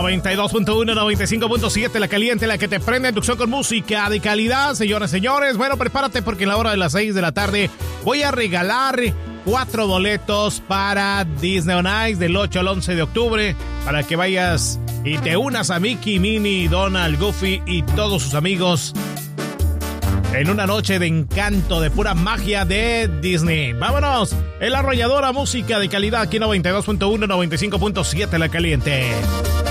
92.1, 95.7, La Caliente, la que te prende inducción con música de calidad, señores, señores. Bueno, prepárate porque en la hora de las 6 de la tarde voy a regalar 4 boletos para Disney on Ice del 8 al 11 de octubre para que vayas y te unas a Mickey, Minnie, Donald, Goofy y todos sus amigos en una noche de encanto, de pura magia de Disney. ¡Vámonos! En la arrolladora música de calidad aquí 92.1, 95.7, La Caliente.